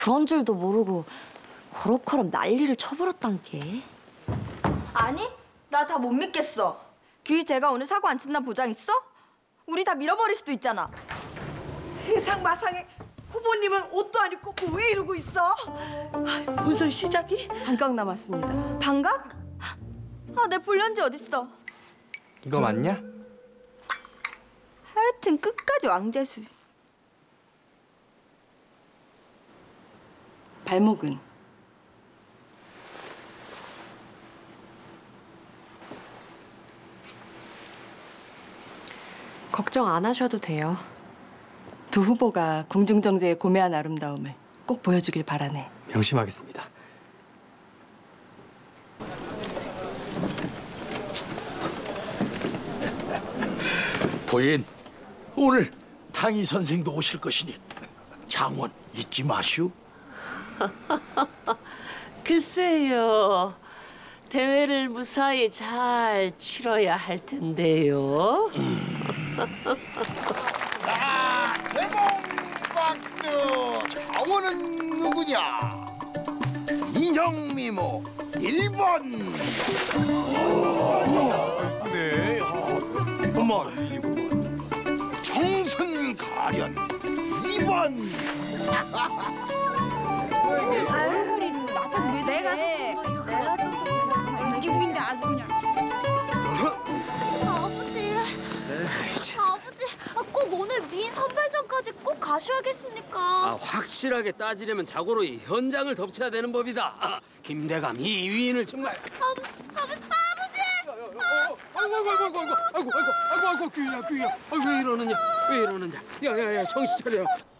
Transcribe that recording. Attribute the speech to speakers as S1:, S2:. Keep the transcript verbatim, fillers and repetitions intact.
S1: 그런 줄도 모르고 거럭거럭 난리를 쳐버렸단께.
S2: 아니, 나 다 못 믿겠어. 규희 제가 오늘 사고 안 친다 보장 있어? 우리 다 밀어버릴 수도 있잖아.
S3: 세상 마상에 후보님은 옷도 안 입고 뭐 왜 이러고 있어? 아, 본선 시작이 반강 남았습니다.
S2: 반각? 아, 내 불련지 어딨어?
S4: 이거 맞냐?
S2: 하여튼 끝까지 왕재수.
S3: 발목은
S5: 걱정 안 하셔도 돼요.
S3: 두 후보가 궁중정제의 고매한 아름다움을 꼭 보여주길 바라네.
S4: 명심하겠습니다.
S6: 부인, 오늘 당희 선생도 오실 것이니 장원 잊지 마시오.
S7: 글쎄요. 대회를 무사히 잘 치러야 할 텐데요.
S6: 자, 개봉박두 장원은 누구냐? 인형미모 일 번. 네, 어머, 정순가련 이 번.
S8: 아버지, 아버지, 아, 꼭 오늘 미인 선발전까지 꼭 가셔야겠습니까?
S9: 아, 확실하게 따지려면 자고로 이 현장을 덮쳐야 되는 법이다. 아, 김대감 이 위인을 정말.
S8: 아버, 아버, 아버지!
S9: 아이고 아이고 아이고 아이고 아이고 아이고 아이고 아이고 귀야 귀야. 아, 왜 이러느냐 왜 이러느냐. 야야야 정신 차려.